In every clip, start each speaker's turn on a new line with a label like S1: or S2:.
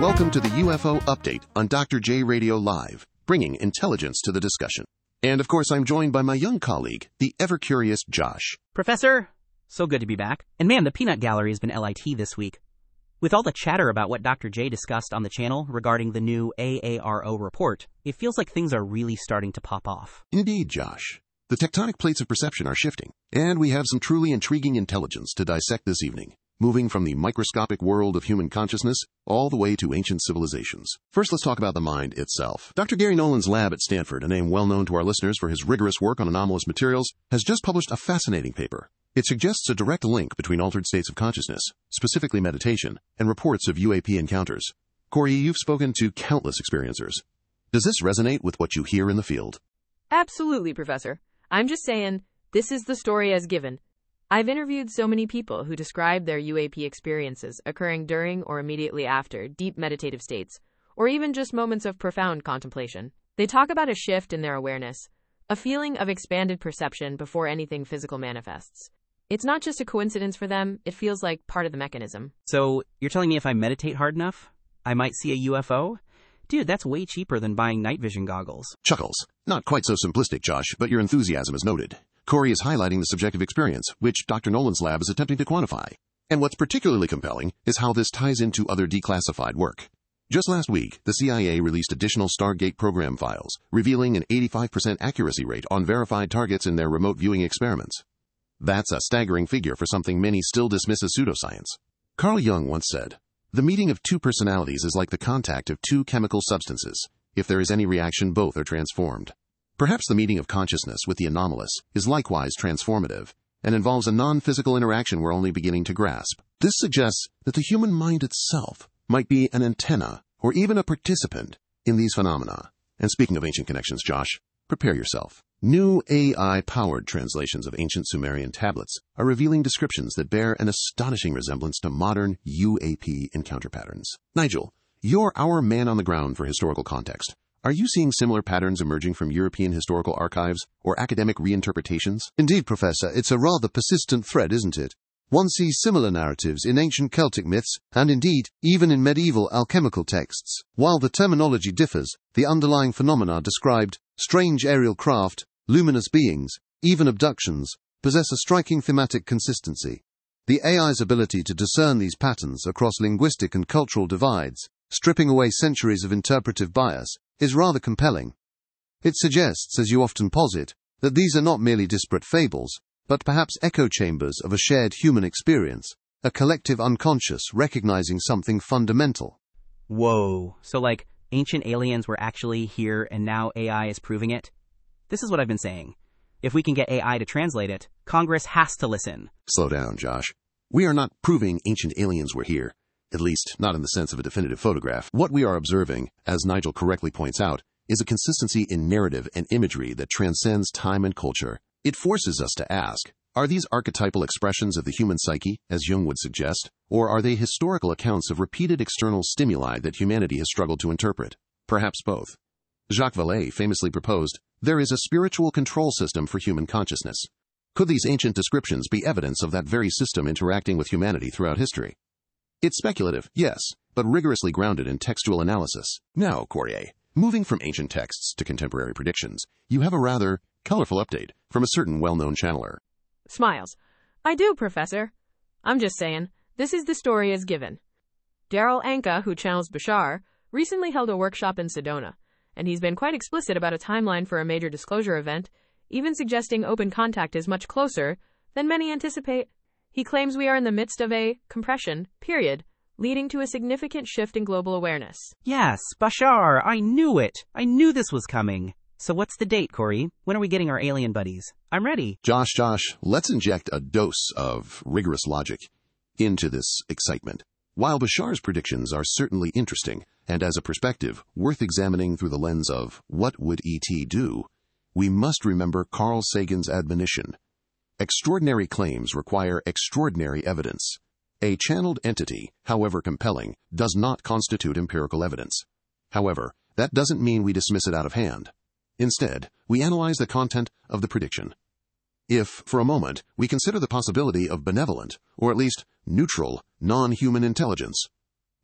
S1: welcome to the UFO Update on Dr. J Radio Live, bringing intelligence to the discussion. And of course, I'm joined by my young colleague, the ever-curious Josh.
S2: Professor, so good to be back. And man, the Peanut Gallery has been LIT this week. With all the chatter about what Dr. J discussed on the channel regarding the new AARO report, it feels like things are really starting to pop off.
S1: Indeed, Josh. The tectonic plates of perception are shifting, and we have some truly intriguing intelligence to dissect this evening, moving from the microscopic world of human consciousness all the way to ancient civilizations. First, let's talk about the mind itself. Dr. Gary Nolan's lab at Stanford, a name well known to our listeners for his rigorous work on anomalous materials, has just published a fascinating paper. It suggests a direct link between altered states of consciousness, specifically meditation, and reports of UAP encounters. Corey, you've spoken to countless experiencers. Does this resonate with what you hear in the field?
S3: Absolutely, Professor. I'm just saying, this is the story as given. I've interviewed so many people who describe their UAP experiences occurring during or immediately after deep meditative states, or even just moments of profound contemplation. They talk about a shift in their awareness, a feeling of expanded perception before anything physical manifests. It's not just a coincidence for them, it feels like part of the mechanism.
S2: So, you're telling me if I meditate hard enough, I might see a UFO? Dude, that's way cheaper than buying night vision goggles.
S1: Chuckles. Not quite so simplistic, Josh, but your enthusiasm is noted. Corey is highlighting the subjective experience, which Dr. Nolan's lab is attempting to quantify. And what's particularly compelling is how this ties into other declassified work. Just last week, the CIA released additional Stargate program files, revealing an 85% accuracy rate on verified targets in their remote viewing experiments. That's a staggering figure for something many still dismiss as pseudoscience. Carl Jung once said, "The meeting of two personalities is like the contact of two chemical substances. If there is any reaction, both are transformed." Perhaps the meeting of consciousness with the anomalous is likewise transformative and involves a non-physical interaction we're only beginning to grasp. This suggests that the human mind itself might be an antenna or even a participant in these phenomena. And speaking of ancient connections, Josh, prepare yourself. New AI-powered translations of ancient Sumerian tablets are revealing descriptions that bear an astonishing resemblance to modern UAP encounter patterns. Nigel, you're our man on the ground for historical context. Are you seeing similar patterns emerging from European historical archives or academic reinterpretations?
S4: Indeed, Professor, it's a rather persistent thread, isn't it? One sees similar narratives in ancient Celtic myths and indeed even in medieval alchemical texts. While the terminology differs, the underlying phenomena described, strange aerial craft, luminous beings, even abductions, possess a striking thematic consistency. The AI's ability to discern these patterns across linguistic and cultural divides, stripping away centuries of interpretive bias, is rather compelling. It suggests, as you often posit, that these are not merely disparate fables, but perhaps echo chambers of a shared human experience, a collective unconscious recognizing something fundamental.
S2: Whoa, so like ancient aliens were actually here and now AI is proving it? This is what I've been saying. If we can get AI to translate it, Congress has to listen.
S1: Slow down, Josh. We are not proving ancient aliens were here. At least, not in the sense of a definitive photograph. What we are observing, as Nigel correctly points out, is a consistency in narrative and imagery that transcends time and culture. It forces us to ask, are these archetypal expressions of the human psyche, as Jung would suggest, or are they historical accounts of repeated external stimuli that humanity has struggled to interpret? Perhaps both. Jacques Vallée famously proposed, there is a spiritual control system for human consciousness. Could these ancient descriptions be evidence of that very system interacting with humanity throughout history? It's speculative, yes, but rigorously grounded in textual analysis. Now, Corey, moving from ancient texts to contemporary predictions, you have a rather colorful update from a certain well-known channeler.
S3: Smiles. I do, Professor. I'm just saying, this is the story as given. Daryl Anka, who channels Bashar, recently held a workshop in Sedona, and he's been quite explicit about a timeline for a major disclosure event, even suggesting open contact is much closer than many anticipate. He claims we are in the midst of a compression period, leading to a significant shift in global awareness.
S2: Yes, Bashar, I knew it. I knew this was coming. So what's the date, Corey? When are we getting our alien buddies? I'm ready.
S1: Josh, let's inject a dose of rigorous logic into this excitement. While Bashar's predictions are certainly interesting, and as a perspective worth examining through the lens of what would ET do, we must remember Carl Sagan's admonition. Extraordinary claims require extraordinary evidence. A channeled entity, however compelling, does not constitute empirical evidence. However, that doesn't mean we dismiss it out of hand. Instead, we analyze the content of the prediction. If, for a moment, we consider the possibility of benevolent, or at least neutral, non-human intelligence,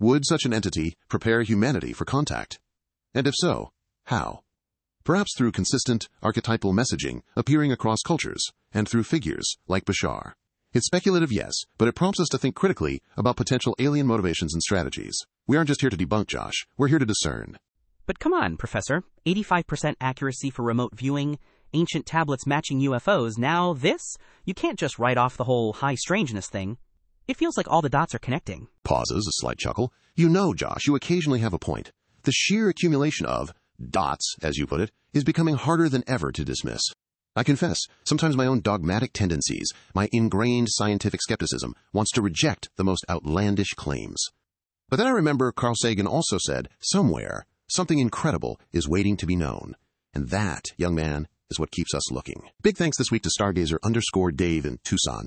S1: Would such an entity prepare humanity for contact? And if so, how? Perhaps through consistent, archetypal messaging appearing across cultures, and through figures like Bashar. It's speculative, yes, but it prompts us to think critically about potential alien motivations and strategies. We aren't just here to debunk, Josh. We're here to discern.
S2: But come on, Professor. 85% accuracy for remote viewing, ancient tablets matching UFOs, now this? You can't just write off the whole high strangeness thing. It feels like all the dots are connecting.
S1: Pauses, a slight chuckle. You know, Josh, you occasionally have a point. The sheer accumulation of dots, as you put it, is becoming harder than ever to dismiss. I confess, sometimes my own dogmatic tendencies, my ingrained scientific skepticism, wants to reject the most outlandish claims. But then I remember Carl Sagan also said, somewhere, something incredible is waiting to be known. And that, young man, is what keeps us looking. Big thanks this week to Stargazer_Dave in Tucson.